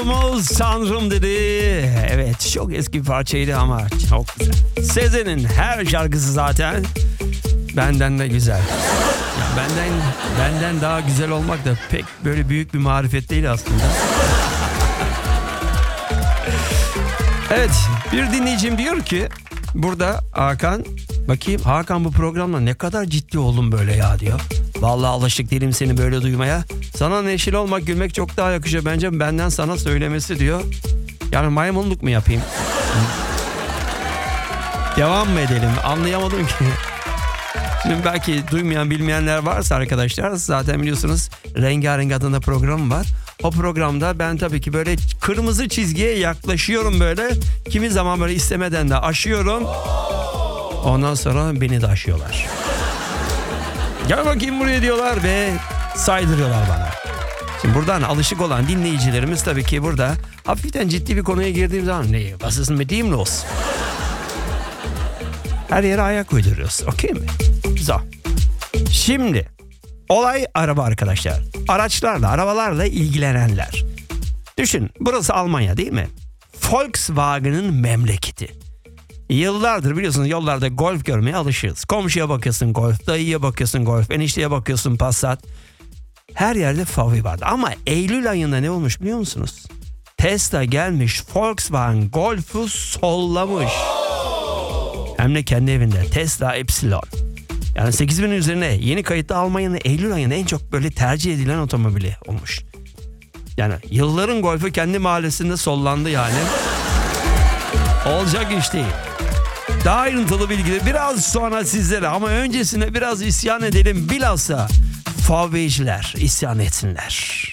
Tanrım dedi. Evet, çok eski bir parçaydı ama çok güzel. Sezen'in her şarkısı zaten benden de güzel. Ya benden daha güzel olmak da pek böyle büyük bir marifet değil aslında. Evet, bir dinleyicim diyor ki burada Hakan, bakayım Hakan bu programla ne kadar ciddi oldun böyle ya diyor. Vallahi alışık değilim seni böyle duymaya. Sana neşeli olmak, gülmek çok daha yakışıyor bence, benden sana söylemesi diyor. Yani maymunluk mu yapayım? Devam mı edelim? Anlayamadım ki. Şimdi belki duymayan bilmeyenler varsa arkadaşlar, zaten biliyorsunuz Rengarenk adında program var. O programda ben tabii ki böyle kırmızı çizgiye yaklaşıyorum böyle. Kimi zaman böyle istemeden de aşıyorum. Ondan sonra beni de aşıyorlar. Gel bakayım buraya diyorlar ve saydırıyorlar bana. Şimdi buradan alışık olan dinleyicilerimiz tabii ki burada hafiften ciddi bir konuya girdiğim zaman ne? Was ist mit ihm los? Her yere ayak uyduruyoruz. Okey mi? So. Şimdi olay araba arkadaşlar. Araçlarla, arabalarla ilgilenenler. Düşün, burası Almanya değil mi? Volkswagen'ın memleketi. Yıllardır biliyorsunuz yollarda Golf görmeye alışırız. Komşuya bakıyorsun Golf, dayıya bakıyorsun Golf, enişteye bakıyorsun Passat. Her yerde Favi vardı. Ama Eylül ayında ne olmuş biliyor musunuz? Tesla gelmiş Volkswagen Golf'u sollamış. Hem de kendi evinde. Tesla Epsilon. Yani 8.000'in üzerine yeni kayıtlı Almanya'nın Eylül ayında en çok böyle tercih edilen otomobili olmuş. Yani yılların Golf'ü kendi mahallesinde sollandı yani. Olacak iş değil. Daha ayrıntılı bilgileri biraz sonra sizlere, ama öncesine biraz isyan edelim. Bilhassa Faviciler isyan etsinler.